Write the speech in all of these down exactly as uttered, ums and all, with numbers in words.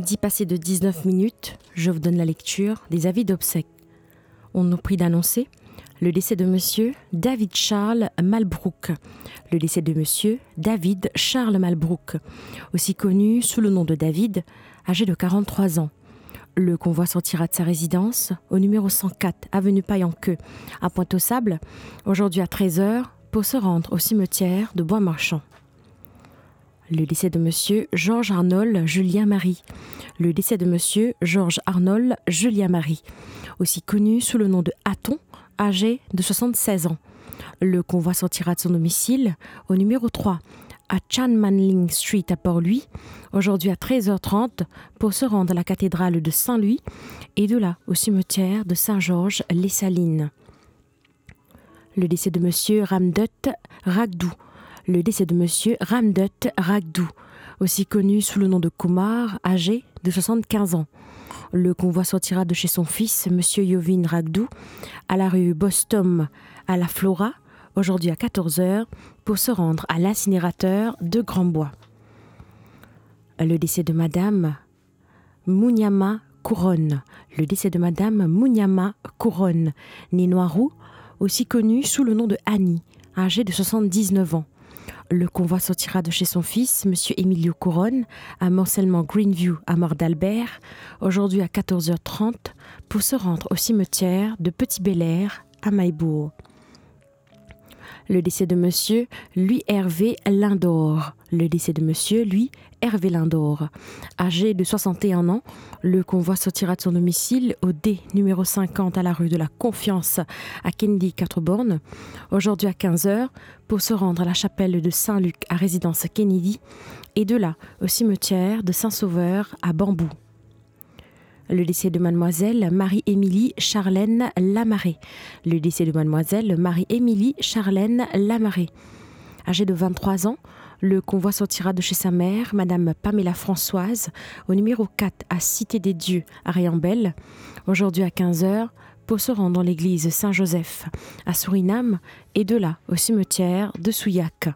Midi passé de dix-neuf minutes, je vous donne la lecture des avis d'obsèques. On nous prie d'annoncer le décès de monsieur David Charles Malbrook. Le décès de monsieur David Charles Malbrook, aussi connu sous le nom de David, âgé de quarante-trois ans. Le convoi sortira de sa résidence au numéro cent quatre, avenue Paillanqueux, à Pointe-aux-Sables, aujourd'hui à treize heures, pour se rendre au cimetière de Bois-Marchand. Le décès de monsieur Georges Arnold Julien Marie. Le décès de monsieur Georges Arnold Julien Marie, aussi connu sous le nom de Hatton, âgé de soixante-seize ans. Le convoi sortira de son domicile au numéro trois, à Chan Manling Street à Port-Louis, aujourd'hui à treize heures trente, pour se rendre à la cathédrale de Saint-Louis et de là au cimetière de Saint-Georges-les-Salines. Le décès de monsieur Ramdut Ragdou. Le décès de monsieur Ramdut Ragdou, aussi connu sous le nom de Kumar, âgé de soixante-quinze ans. Le convoi sortira de chez son fils, monsieur Yovin Ragdou, à la rue Bostom, à la Flora, aujourd'hui à quatorze heures, pour se rendre à l'incinérateur de Grand-Bois. Le décès de madame Munyama Couronne. Le décès de madame Munyama Couronne, née Noiroux, aussi connue sous le nom de Annie, âgée de soixante-dix-neuf ans. Le convoi sortira de chez son fils, monsieur Emilio Couronne, à Morcellement Greenview, à Mort d'Albert, aujourd'hui à quatorze heures trente, pour se rendre au cimetière de Petit-Bel-Air, à Maillebourg. Le décès de monsieur Louis Hervé Lindor. Le décès de monsieur Louis Hervé Lindor, âgé de soixante et un ans. Le convoi sortira de son domicile au D numéro cinquante à la rue de la Confiance à Kennedy quatre bornes, aujourd'hui à quinze heures, pour se rendre à la chapelle de Saint-Luc à résidence Kennedy et de là au cimetière de Saint-Sauveur à Bambou. Le décès de mademoiselle Marie-Émilie Charlène Lamaré. Le décès de mademoiselle Marie-Émilie Charlène Lamaré. Âgée de vingt-trois ans, le convoi sortira de chez sa mère, madame Pamela Françoise, au numéro quatre à Cité des Dieux, à Riambel, aujourd'hui à quinze heures, pour se rendre dans l'église Saint-Joseph, à Suriname, et de là au cimetière de Souillac.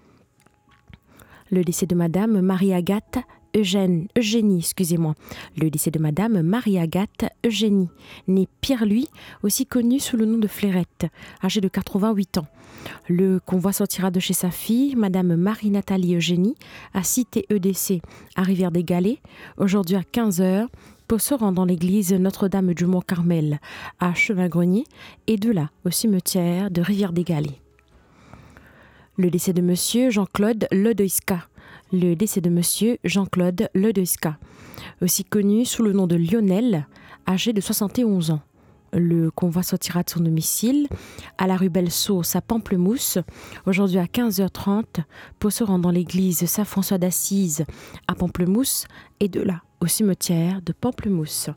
Le décès de madame Marie-Agathe Eugène, Eugénie, excusez-moi. Le décès de madame Marie-Agathe Eugénie, née Pierre-Louis, aussi connue sous le nom de Flairette, âgée de quatre-vingt-huit ans. Le convoi sortira de chez sa fille, madame Marie-Nathalie Eugénie, à Cité E D C, à Rivière-des-Galets, aujourd'hui à quinze heures, pour se rendre dans l'église Notre-Dame du Mont-Carmel, à Chemin-Grenier, et de là au cimetière de Rivière-des-Galets. Le décès de monsieur Jean-Claude Ledoiska. Le décès de monsieur Jean-Claude Ledoiska, aussi connu sous le nom de Lionel, âgé de soixante et onze ans. Le convoi sortira de son domicile à la rue Belle-Sauce à Pamplemousse, aujourd'hui à quinze heures trente, pour se rendre dans l'église Saint-François d'Assise à Pamplemousse et de là au cimetière de Pamplemousse.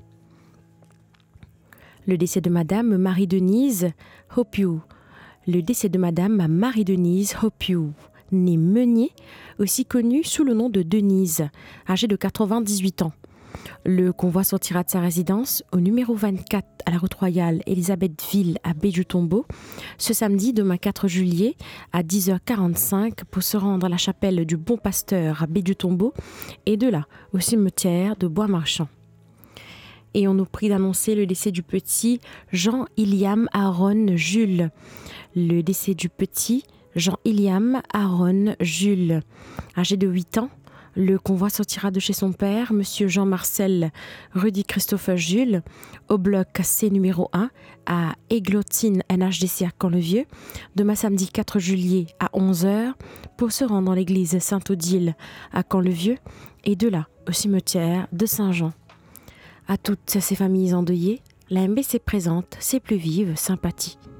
Le décès de madame Marie-Denise Hopiou. Le décès de madame Marie-Denise Hopiou, née Meunier, aussi connue sous le nom de Denise, âgée de quatre-vingt-dix-huit ans. Le convoi sortira de sa résidence au numéro vingt-quatre à la route royale Elisabethville à Baie-du-Tombeau ce samedi demain quatre juillet à dix heures quarante-cinq pour se rendre à la chapelle du Bon Pasteur à Baie-du-Tombeau et de là au cimetière de Bois-Marchand. Et on nous prie d'annoncer le décès du petit Jean-Iliam Aaron Jules. Le décès du petit Jean-Iliam Aaron Jules, âgé de huit ans. Le convoi sortira de chez son père, monsieur Jean-Marcel Rudy Christopher Jules, au bloc C numéro un à Églotine N H D C à Caen-le-Vieux, demain samedi quatre juillet à onze heures, pour se rendre dans l'église Saint-Odile à Caen-le-Vieux et de là au cimetière de Saint-Jean. À toutes ces familles endeuillées, la M B C présente ses plus vives sympathies.